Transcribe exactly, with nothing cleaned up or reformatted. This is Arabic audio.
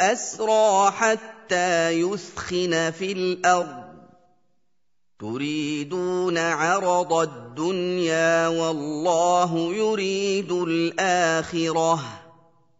أسرى حتى يثخن في الأرض تريدون عرض الدنيا والله يريد الآخرة